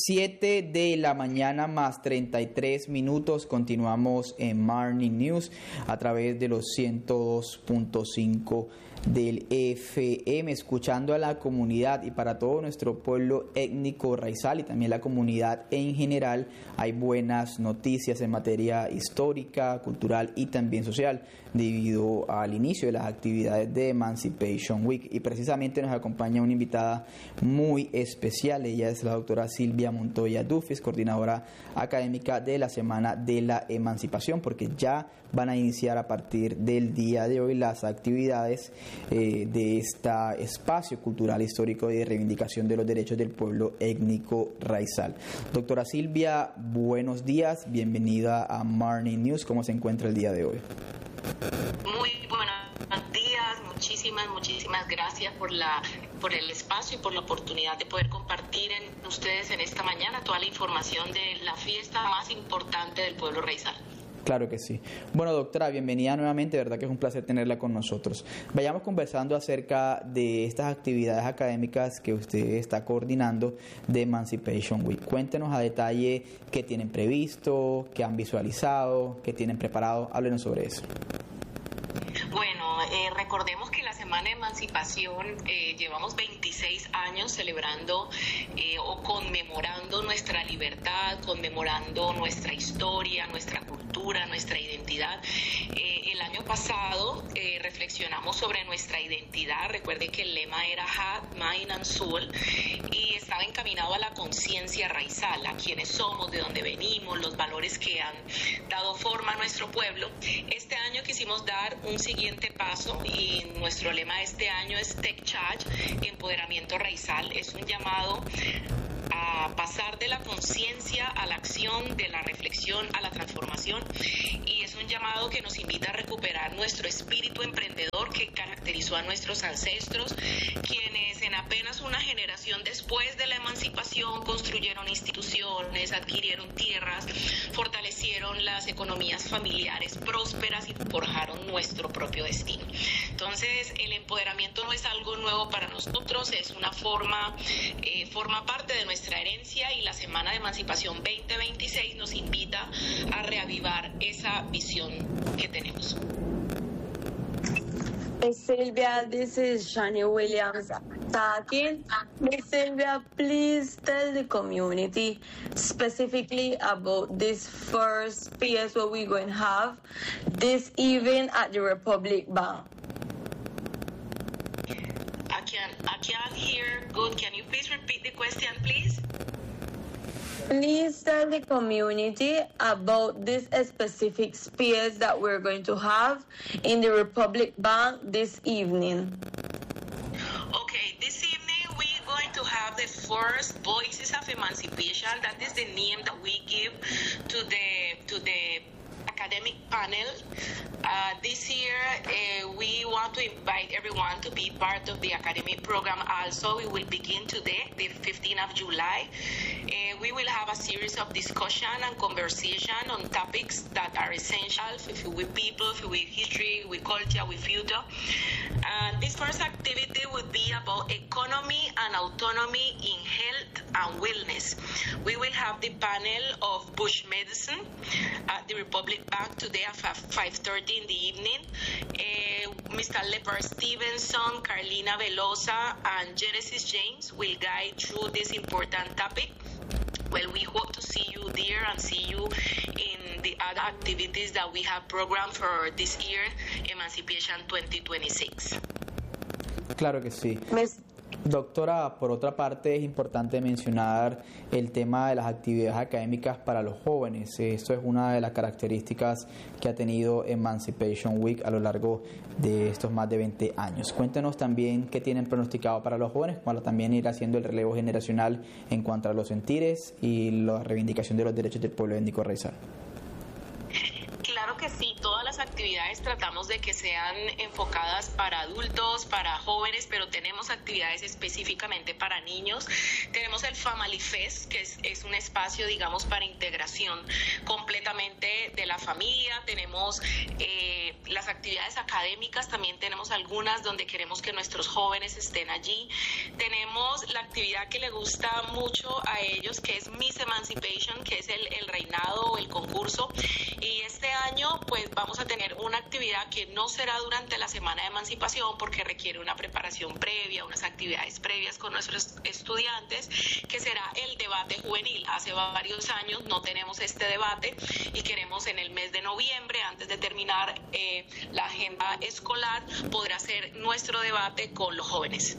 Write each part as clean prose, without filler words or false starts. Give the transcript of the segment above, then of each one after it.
7 de la mañana más 33 minutos. Continuamos en Morning News a través de los 102.5 del FM, escuchando a la comunidad, y para todo nuestro pueblo étnico raizal y también la comunidad en general hay buenas noticias en materia histórica, cultural y también social debido al inicio de las actividades de Emancipation Week, y precisamente nos acompaña una invitada muy especial. Ella es la doctora Silvia Montoya Dufis, coordinadora académica de la Semana de la Emancipación, porque ya van a iniciar a partir del día de hoy las actividades de este espacio cultural histórico y de reivindicación de los derechos del pueblo étnico raizal. Doctora Silvia, buenos días, bienvenida a Morning News. ¿Cómo se encuentra el día de hoy? Muy buenos días, muchísimas gracias por el espacio y por la oportunidad de poder compartir en ustedes en esta mañana toda la información de la fiesta más importante del pueblo raizal. Claro que sí. Bueno, doctora, bienvenida nuevamente, de verdad que es un placer tenerla con nosotros. Vayamos conversando acerca de estas actividades académicas que usted está coordinando de Emancipation Week. Cuéntenos a detalle qué tienen previsto, qué han visualizado, qué tienen preparado. Háblenos sobre eso. Bueno, recordemos que la Semana de Emancipación llevamos 26 años celebrando o conmemorando nuestra libertad, conmemorando nuestra historia, nuestra cultura, nuestra identidad. El año pasado reflexionamos sobre nuestra identidad. Recuerden que el lema era Hat, Mind and Soul, y estaba encaminado a la conciencia raizal, a quienes somos, de dónde venimos, los valores que han dado forma a nuestro pueblo. Este año quisimos dar un siguiente paso y nuestro lema de este año es Take Charge, empoderamiento raizal. Es un llamado a pasar de la conciencia a la acción, de la reflexión a la transformación, y es un llamado que nos invita a recuperar nuestro espíritu emprendedor que caracterizó a nuestros ancestros, quienes en apenas una generación después de la emancipación construyeron instituciones, adquirieron tierras, fortalecieron las economías familiares prósperas y forjaron nuestro propio destino. Entonces, el empoderamiento no es algo nuevo para nosotros, es una forma parte de nuestra herencia, y la Semana de Emancipación 2026 nos invita a reavivar esa visión que tenemos. Miss Sylvia, this is Shani Williams talking. Miss Sylvia, please tell the community specifically about this first space what we're going to have this evening at the Republic Bank. I can't hear good. Can you please repeat the question, please? Please tell the community about this specific space that we're going to have in the Republic Bank this evening. Okay, this evening we're going to have the first Voices of Emancipation. That is the name that we give to the academic panel. This year we want to invite everyone to be part of the academic program also. We will begin today, the 15th of July. We will have a series of discussion and conversation on topics that are essential with people, with history, with culture, with future. This first activity will be about economy and autonomy in health and wellness. We will have the panel of bush medicine at the Republic Bank today at 5:30 in the evening. Mr. Leopard Stevenson, Carlina Velosa, and Genesis James will guide through this important topic. Well, we hope to see you there and see you in the other activities that we have programmed for this year, Emancipation 2026. Claro que sí. Doctora, por otra parte es importante mencionar el tema de las actividades académicas para los jóvenes. Esto es una de las características que ha tenido Emancipation Week a lo largo de estos más de 20 años. Cuéntenos también qué tienen pronosticado para los jóvenes, para también ir haciendo el relevo generacional en cuanto a los sentires y la reivindicación de los derechos del pueblo étnico raizal. Claro que sí, todas las actividades tratamos de que sean enfocadas para adultos, para jóvenes, pero tenemos actividades específicamente para niños. Tenemos el Family Fest, que es un espacio, digamos, para integración completamente de la familia. Tenemos las actividades académicas, también tenemos algunas donde queremos que nuestros jóvenes estén allí. Tenemos la actividad que le gusta mucho a ellos, que es el reinado o el concurso. Y este año pues vamos a tener una actividad que no será durante la Semana de Emancipación porque requiere una preparación previa, unas actividades previas con nuestros estudiantes, que será el debate juvenil. Hace varios años no tenemos este debate y queremos en el mes de noviembre, antes de terminar la agenda escolar, poder hacer nuestro debate con los jóvenes.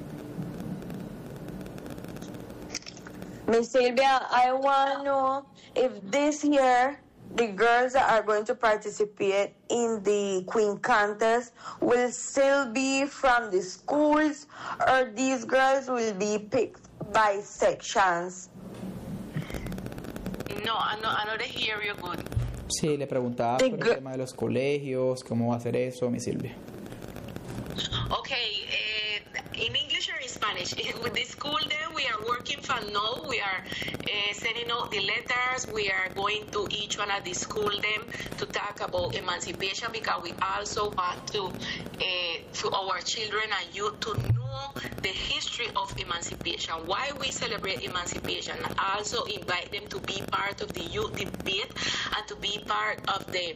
Miss Sylvia, I want to know if this year the girls that are going to participate in the Queen Contest will still be from the schools, or these girls will be picked by sections? No, I don't hear you good. Sí, le preguntaba por el tema de los colegios, cómo va a ser eso, mi Silvia. Okay, in English or in Spanish? With the school then we are working from now, we are sending out the letters, we are going to each one of the school them to talk about emancipation, because we also want to our children and youth to know the history of emancipation, why we celebrate emancipation, and also invite them to be part of the youth debate and to be part of the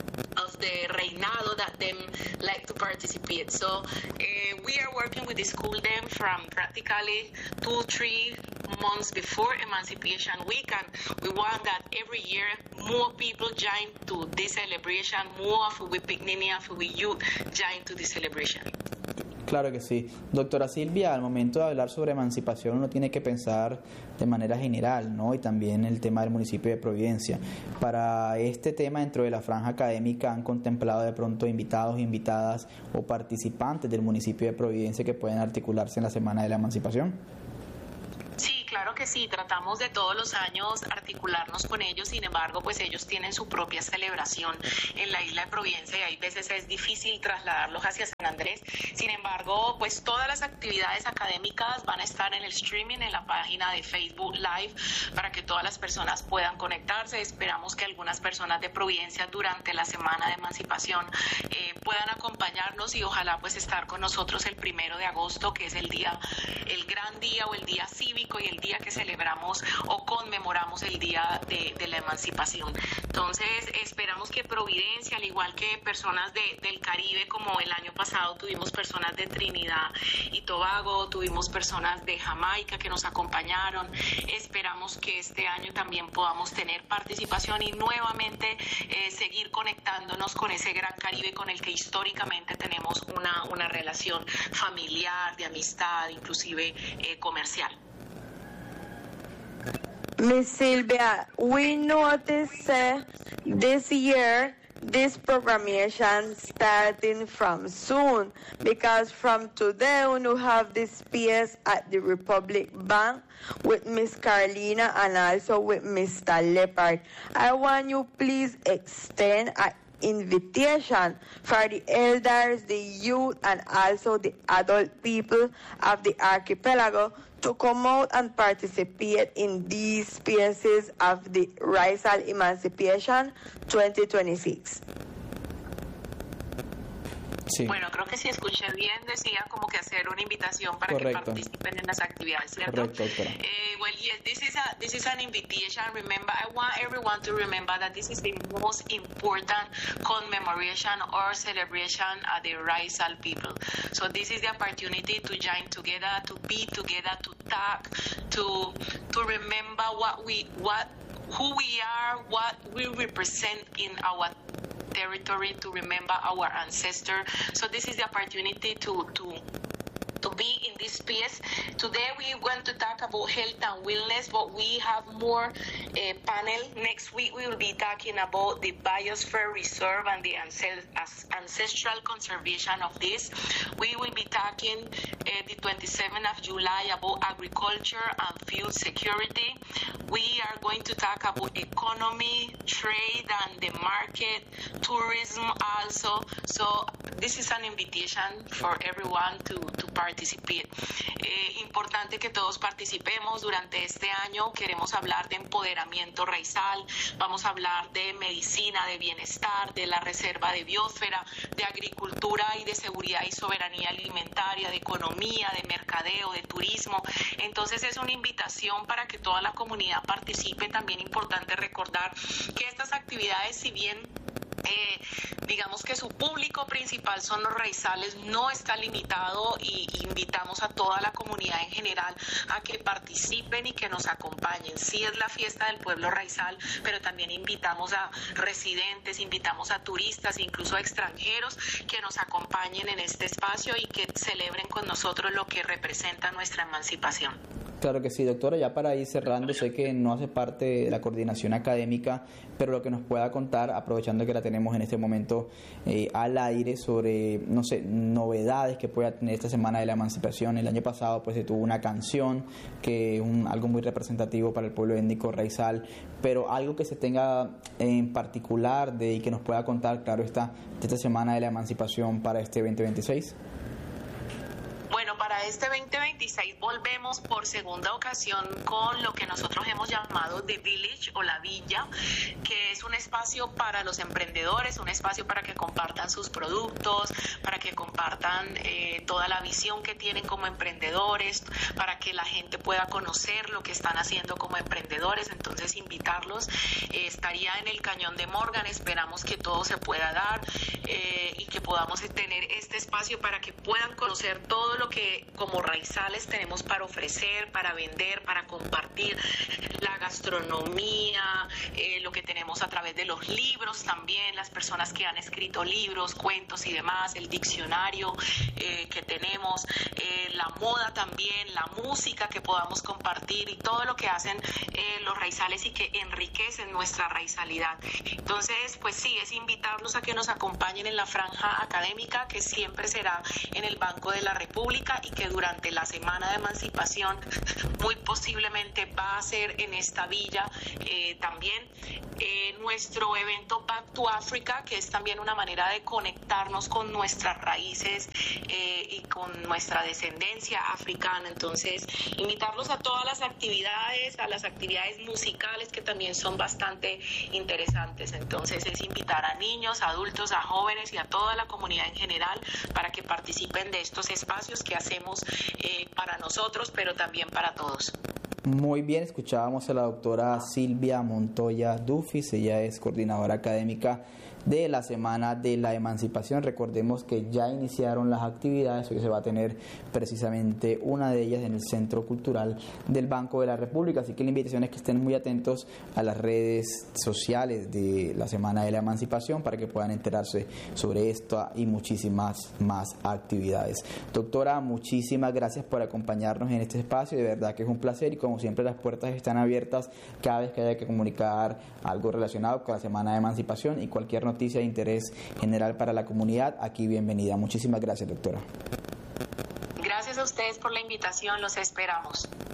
reinado that them like to participate. So we are working with the school them from practically 2-3 months before Emancipation Week, and we want that every year more people join to this celebration, more of we picnic and we youth join to the celebration. Claro que sí. Doctora Silvia, al momento de hablar sobre emancipación uno tiene que pensar de manera general, ¿no? Y también el tema del municipio de Providencia. Para este tema, dentro de la franja académica, ¿han contemplado de pronto invitados, invitadas o participantes del municipio de Providencia que pueden articularse en la Semana de la Emancipación? Sí, claro que sí, tratamos de todos los años articularnos con ellos, sin embargo, pues ellos tienen su propia celebración en la isla de Providencia y hay veces es difícil trasladarlos hacia San Andrés. Sin embargo, pues todas las actividades académicas van a estar en el streaming, en la página de Facebook Live, para que todas las personas puedan conectarse. Esperamos que algunas personas de Providencia durante la Semana de Emancipación puedan acompañarnos y ojalá pues estar con nosotros el 1 de agosto, que es el gran día o el día cívico y el día que celebramos o conmemoramos el día de la emancipación. Entonces esperamos que Providencia, al igual que personas del Caribe, como el año pasado tuvimos personas de Trinidad y Tobago, tuvimos personas de Jamaica que nos acompañaron, esperamos que este año también podamos tener participación y nuevamente seguir conectándonos con ese gran Caribe con el que históricamente tenemos una relación familiar, de amistad, inclusive comercial. Miss Sylvia, we noticed this year this programmation starting from soon, because from today we have this space at the Republic Bank with Miss Carolina and also with Mr. Leopard. I want you please extend an invitation for the elders, the youth, and also the adult people of the archipelago to come out and participate in these spaces of the Racial Emancipation 2026. Sí. Bueno, creo que si escuché bien, decía como que hacer una invitación para Correcto. que participen en las actividades, ¿cierto? Correcto, doctora. Well, yes, this is an invitation. Remember, I want everyone to remember that this is the most important commemoration or celebration of the racial people. So this is the opportunity to join together, to be together, to talk, to remember who we are, what we represent in our territory, to remember our ancestors. So this is the opportunity to be in this space. Today we want to talk about health and wellness, but we have more panel. Next week we will be talking about the biosphere reserve and the ancestral conservation of this. We will be talking the 27th of July about agriculture and food security. We are going to talk about economy, trade and the market, tourism also. So this is an invitation for everyone to participate. Importante que todos participemos durante este año. Queremos hablar de empoderamiento racial, vamos a hablar de medicina, de bienestar, de la reserva de biosfera, de agricultura y de seguridad y soberanía alimentaria, de economía, de mercadeo, de turismo. Entonces es una invitación para que toda la comunidad participe. También importante recordar que estas actividades, si bien digamos que su público principal son los raizales, no está limitado, y invitamos a toda la comunidad en general a que participen y que nos acompañen. Sí es la fiesta del pueblo raizal, pero también invitamos a residentes, invitamos a turistas, incluso a extranjeros que nos acompañen en este espacio y que celebren con nosotros lo que representa nuestra emancipación. Claro que sí, doctora. Ya para ir cerrando, sé que no hace parte de la coordinación académica, pero lo que nos pueda contar, aprovechando que la tenemos en este momento al aire, sobre, no sé, novedades que pueda tener esta Semana de la Emancipación. El año pasado pues se tuvo una canción que es algo muy representativo para el pueblo étnico raizal, pero algo que se tenga en particular y que nos pueda contar, claro está, de esta Semana de la Emancipación para este 2026. Bueno, para este 2026 volvemos por segunda ocasión con lo que nosotros hemos llamado The Village o la Villa, que es un espacio para los emprendedores, un espacio para que compartan sus productos, para que compartan toda la visión que tienen como emprendedores, para que la gente pueda conocer lo que están haciendo como emprendedores. Entonces invitarlos, estaría en el Cañón de Morgan. Esperamos que todo se pueda dar y que podamos tener este espacio para que puedan conocer todo lo que como raizales tenemos para ofrecer, para vender, para compartir, la gastronomía, lo que tenemos a través de los libros también, las personas que han escrito libros, cuentos y demás, el diccionario que tenemos, la moda también, la música que podamos compartir y todo lo que hacen los raizales y que enriquecen nuestra raizalidad. Entonces, pues sí, es invitarlos a que nos acompañen en la franja académica, que siempre será en el Banco de la República, y que durante la Semana de Emancipación muy posiblemente va a ser en esta villa también. Nuestro evento Back to Africa, que es también una manera de conectarnos con nuestras raíces y con nuestra descendencia africana. Entonces, invitarlos a todas las actividades, a las actividades musicales que también son bastante interesantes. Entonces, es invitar a niños, adultos, a jóvenes y a toda la comunidad en general para que participen de estos espacios que hacemos para nosotros, pero también para todos. Muy bien, escuchábamos a la doctora Silvia Montoya Dufis. Ella es coordinadora académica de la Semana de la Emancipación. Recordemos que ya iniciaron las actividades, hoy se va a tener precisamente una de ellas en el Centro Cultural del Banco de la República, así que la invitación es que estén muy atentos a las redes sociales de la Semana de la Emancipación para que puedan enterarse sobre esto y muchísimas más actividades. Doctora, muchísimas gracias por acompañarnos en este espacio, de verdad que es un placer, y como siempre las puertas están abiertas cada vez que haya que comunicar algo relacionado con la Semana de Emancipación y cualquier noticia de interés general para la comunidad, aquí bienvenida. Muchísimas gracias, doctora. Gracias a ustedes por la invitación, los esperamos.